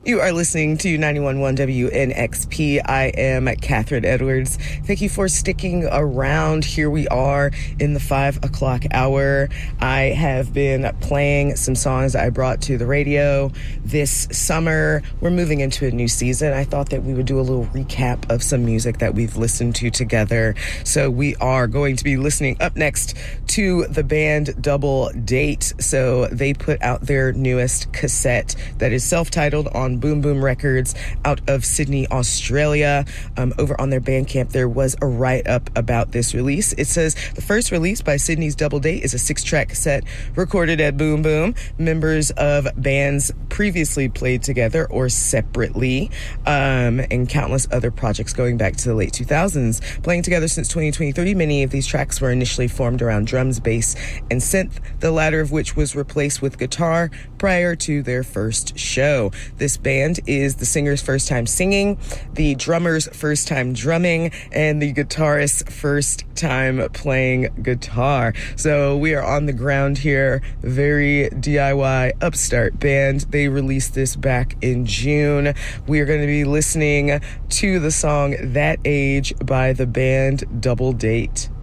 You are listening to 91.1 WNXP. I am Catherine Edwards. Thank you for sticking around. Here we are in the 5 o'clock hour. I have been playing some songs I brought to the radio this summer. We're moving into a new season. I thought that we would do a little recap of some music that we've listened to together. So we are going to be listening up next to the band Double Date. So they put out their newest cassette that is self-titled on Boom Boom Records out of Sydney, Australia. Over on their Bandcamp, there was a write-up about this release. It says, the first release by Sydney's Double Date is a 6-track cassette recorded at Boom Boom. Members of bands previously played together or separately, and countless other projects going back to the late 2000s. Playing together since 2023, many of these tracks were initially formed around drums, bass, and synth, the latter of which was replaced with guitar prior to their first show. This band is the singer's first time singing, the drummer's first time drumming, and the guitarist's first time playing guitar. So we are on the ground here. Very DIY upstart band. They released this back in June. We are going to be listening to the song That Age by the band Double Date.